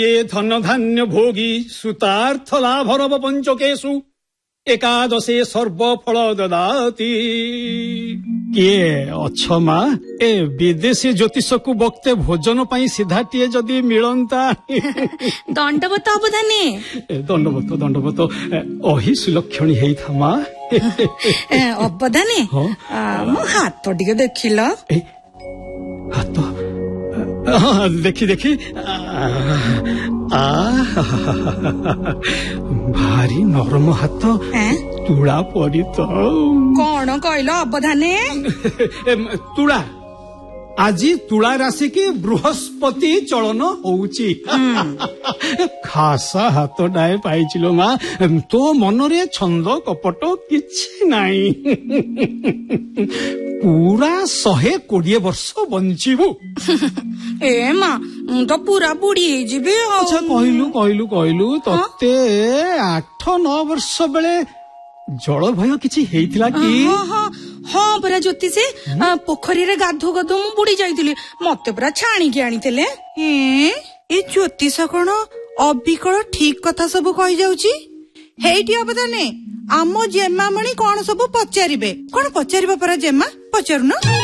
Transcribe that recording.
ये धन धान्य भोगी सुतार्थ लाभरव पंचकेशु एकादशे सर्वफल ददाति। किए अछ मा ए विदेशी ज्योतिष को बक्ते भोजन पाई सीधाटिए जदि मिलंता। दंडवत अवधानी दंडवत दंडवत अहि सुलक्षणी हेई था मा। अवधानी मो हाथ टिके देखिल। हाथ देखी देखी भारी नरम हाथ तुला परी तो। कौन कहल अवधानी? तुला आज तुला राशि की बृहस्पति चलन होउची। खासा हाथ डाए पाइचिलो मा तो मनरे छंद कपट किछि नाही। पूरा 120 वर्ष बंचिबु। ए मा तो पूरा बुढ़ी जीबे। अच्छा कहलु तते 8-9 वर्ष बेले जल भय किछि हेइतिला कि? हाँ परा ज्योतिष पोखरी रे गाधो गाधो मु बुड़ी जाइतिली मते परा छाणी के आनीतेले। ए ज्योतिष कौन अबिकल ठीक कथा सब कहि जाउची। हेइटी अवदाने आम जेमामणी कौन सब पचारिबे। कौन पचारिबा परा जेमा पचारु न।